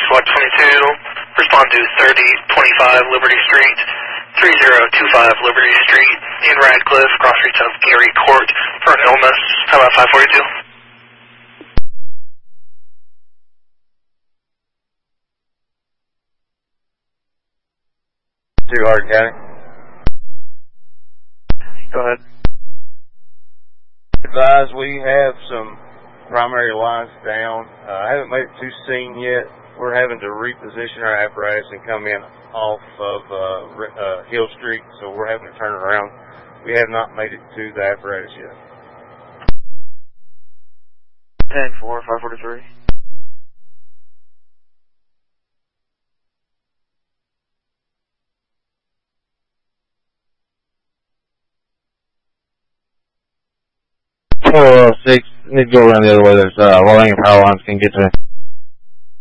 Select 22, respond to 3025 Liberty Street, 3025 Liberty Street, in Radcliffe, cross streets of Gary Court, for an illness. How about 542? Too hard, County. Go ahead. Advise we have some primary lines down. I haven't made it to scene yet. We're having to reposition our apparatus and come in off of Hill Street, so we're having to turn around. We have not made it to the apparatus yet. 10-4, 543. Six. Need to go around the other way. There's Wallinger power lines can get to.